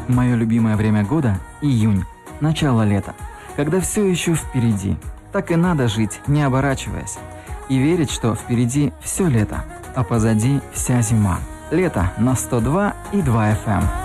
Мое любимое время года – июнь, начало лета, когда все еще впереди. Так и надо жить, не оборачиваясь. И верить, что впереди все лето, а позади вся зима. Лето на 102,2 FM.